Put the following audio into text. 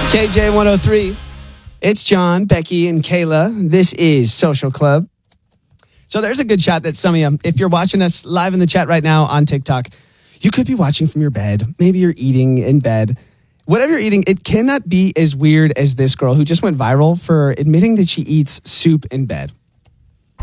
KJ 103. It's John, Becky, and Kayla. This is Social Club. So there's a good shot that some of you, if you're watching us live in the chat right now on TikTok, you could be watching from your bed. Maybe you're eating in bed. Whatever you're eating, it cannot be as weird as this girl who just went viral for admitting that she eats soup in bed.